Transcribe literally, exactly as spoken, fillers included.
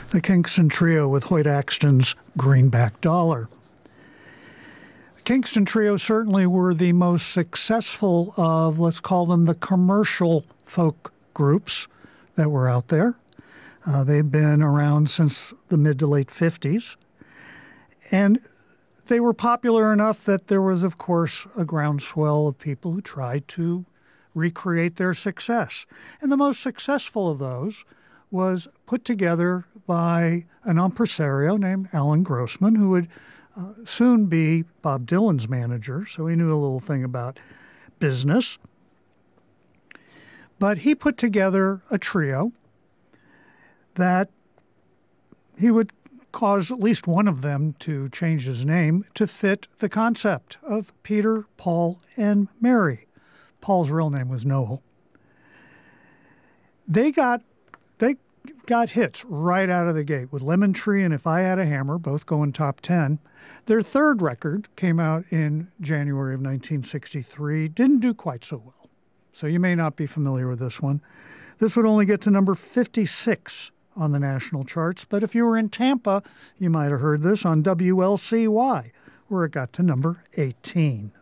the Kingston Trio with Hoyt Axton's Greenback Dollar. The Kingston Trio certainly were the most successful of, let's call them the commercial folk groups that were out there. Uh, they've been around since the mid to late fifties. And they were popular enough that there was, of course, a groundswell of people who tried to recreate their success. And the most successful of those was put together by an impresario named Alan Grossman, who would uh, soon be Bob Dylan's manager, so he knew a little thing about business. But he put together a trio that he would cause at least one of them to change his name to fit the concept of Peter, Paul, and Mary. Paul's real name was Noel. They got they got hits right out of the gate with Lemon Tree and If I Had a Hammer, both going top ten. Their third record came out in January of nineteen sixty-three. Didn't do quite so well, so you may not be familiar with this one. This would only get to number fifty-six on the national charts, but if you were in Tampa, you might have heard this on W L C Y, where it got to number eighteen.